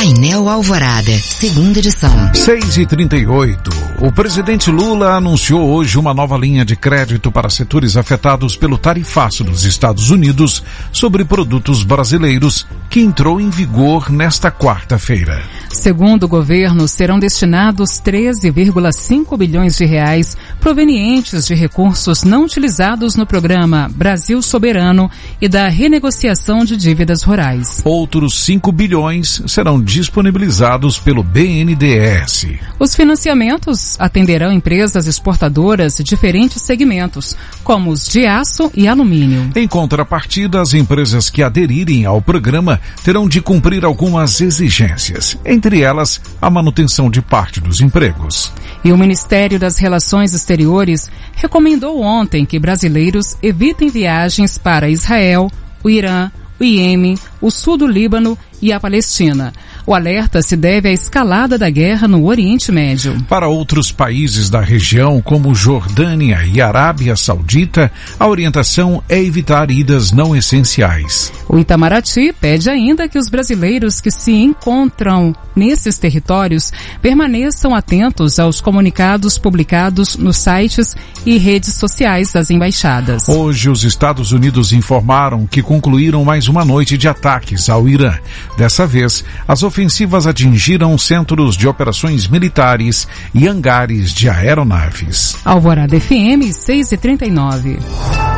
Painel Alvorada, segunda edição. 6h38. O presidente Lula anunciou hoje uma nova linha de crédito para setores afetados pelo tarifaço dos Estados Unidos sobre produtos brasileiros, que entrou em vigor nesta quarta-feira. Segundo o governo, serão destinados 13,5 bilhões de reais provenientes de recursos não utilizados no programa Brasil Soberano e da renegociação de dívidas rurais. Outros 5 bilhões serão disponibilizados pelo BNDES. Os financiamentos atenderão empresas exportadoras de diferentes segmentos, como os de aço e alumínio. Em contrapartida, as empresas que aderirem ao programa terão de cumprir algumas exigências, entre elas a manutenção de parte dos empregos. E o Ministério das Relações Exteriores recomendou ontem que brasileiros evitem viagens para Israel, o Irã, o Iêmen, o sul do Líbano e a Palestina. O alerta se deve à escalada da guerra no Oriente Médio. Para outros países da região, como Jordânia e Arábia Saudita, a orientação é evitar idas não essenciais. O Itamaraty pede ainda que os brasileiros que se encontram nesses territórios permaneçam atentos aos comunicados publicados nos sites e redes sociais das embaixadas. Hoje, os Estados Unidos informaram que concluíram mais uma noite de ataques ao Irã. Dessa vez, as ofensivas atingiram centros de operações militares e hangares de aeronaves. Alvorada FM 6h39.